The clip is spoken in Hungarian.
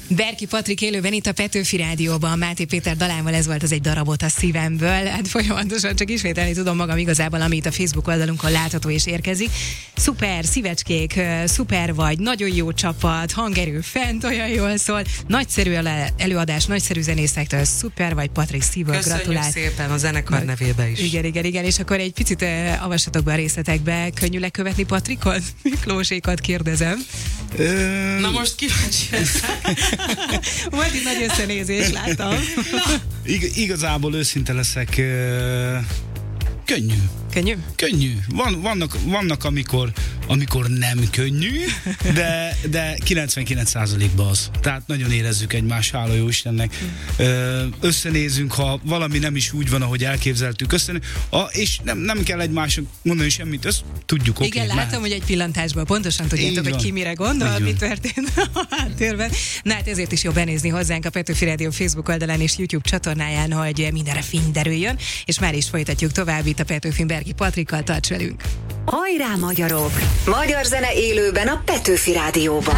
Berki Patrik élőben itt a Petőfi Rádióban, Máté Péter dalával, ez volt az Egy darabot a szívemből. Hát folyamatosan csak ismételni tudom magam igazából, amit a Facebook oldalunkon látható és érkezik. Szuper, szívecskék, szuper vagy, nagyon jó csapat, hangerő fent, olyan jól szól. Nagyszerű előadás, nagyszerű zenészektől, szuper vagy, Patrik, szívből gratulál. Köszönjük szépen a zenekar nevébe is. Igen, és akkor egy picit avassatok be a részletekbe. Könnyű lekövetni Patrikot? Miklósékat kérdezem. Na most kíváncsi. Volt itt nagy összenézés, láttam. Igazából őszinte leszek, könnyű. Könnyű? Könnyű. Vannak amikor nem könnyű, de 99%-ban az. Tehát nagyon érezzük egymást, hála jó Istennek. Összenézünk, ha valami nem is úgy van, ahogy elképzeltük, és nem kell egymásnak mondani semmit, ezt tudjuk, oké. Igen, látom, hogy egy pillantásból pontosan tudjátok, hogy ki mire gondol, mi történt a háttérben. Na hát ezért is jó benézni hozzánk a Petőfi Rádió Facebook oldalán és YouTube csatornáján, hogy mindenre fény derüljön, és már is folytatjuk tovább itt a Petőfin Berki Patrikkal, tarts velünk! Hajrá, magyarok! Magyar zene élőben a Petőfi Rádióban.